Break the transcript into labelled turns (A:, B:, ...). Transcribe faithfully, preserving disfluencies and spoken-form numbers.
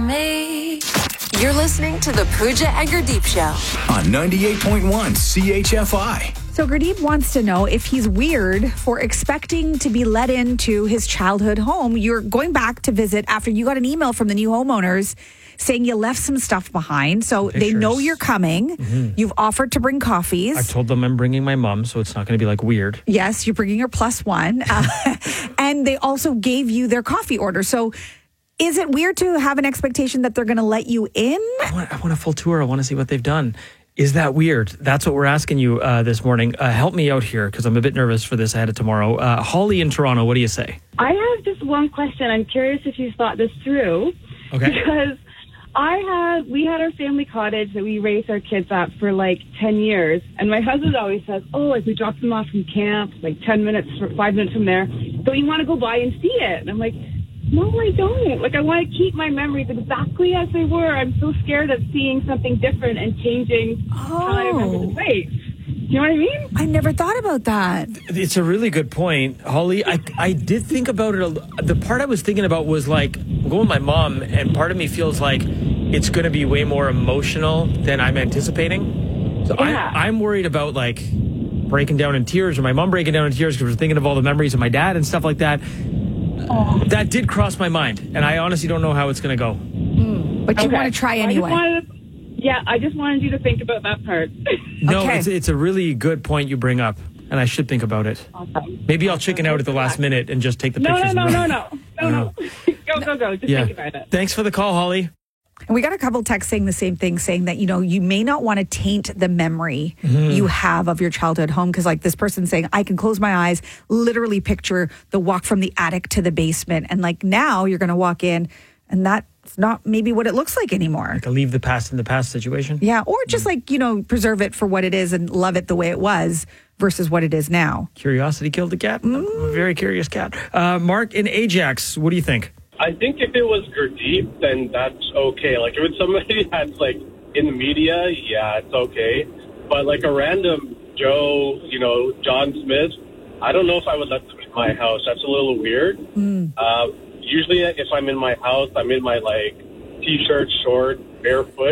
A: me. You're listening to the Pooja and Gurdeep Show
B: on ninety-eight point one C H F I.
C: So Gurdeep wants to know if he's weird for expecting to be let into his childhood home. You're going back to visit after you got an email from the new homeowners saying you left some stuff behind. So
D: Pictures.
C: They know you're coming.
D: Mm-hmm.
C: You've offered to bring coffees.
D: I told them I'm bringing my mom, so it's not going to be like weird.
C: Yes, you're bringing your plus one. Uh, and they also gave you their coffee order. So is it weird to have an expectation that they're going to let you in?
D: I want, I want a full tour. I want to see what they've done. Is that weird? That's what we're asking you uh, this morning. Uh, help me out here because I'm a bit nervous for this ahead of tomorrow. Uh, Holly in Toronto, what do you say?
E: I have just one question. I'm curious if you've thought this through.
D: Okay.
E: Because I had, we had our family cottage that we raised our kids at for like ten years. And my husband always says, oh, like we dropped them off from camp, like ten minutes, or five minutes from there. So you want to go by and see it? And I'm like, no, I don't. Like, I want to keep my memories exactly as they were. I'm so scared of seeing something different and changing
C: Oh.
E: how I remember the place. You know what I mean?
C: I never thought about that.
D: It's a really good point, Holly. I, I did think about it. A, the part I was thinking about was like, I'm going with my mom, and part of me feels like it's going to be way more emotional than I'm anticipating. So
E: Yeah.
D: I, I'm worried about like breaking down in tears, or my mom breaking down in tears because we're thinking of all the memories of my dad and stuff like that.
E: Oh.
D: That did cross my mind, and I honestly don't know how it's going to go.
C: But you
E: Okay.
C: want to try
E: I just
C: anyway.
E: wanted- yeah, I just wanted you to think about that part.
D: No,
C: Okay.
D: it's it's a really good point you bring up, and I should think about it.
E: Awesome.
D: Maybe I'll chicken out at the last minute and just take the
E: No,
D: pictures.
E: no,
D: and
E: no,
D: run.
E: no, no, no, no. Go, go, go. Just
D: Yeah.
E: think about it.
D: Thanks for the call, Holly.
C: And we got a couple texts saying the same thing, saying that, you know, you may not want to taint the memory you have of your childhood home. Because like this person saying, I can close my eyes, literally picture the walk from the attic to the basement. And like now you're going to walk in and that's not maybe what it looks like anymore.
D: Like a leave the past in the past situation.
C: Yeah. Or just like, you know, preserve it for what it is and love it the way it was versus what it is now.
D: Curiosity killed the cat. I'm a very curious cat. Uh, Mark in Ajax, what do you think?
F: I think if it was Gurdeep, then that's okay. Like, if it's somebody that's, like, in the media, yeah, it's okay. But, like, a random Joe, you know, John Smith, I don't know if I would let them in my house. That's a little weird. Mm. Uh, usually, if I'm in my house, I'm in my, like, T-shirt, short, barefoot.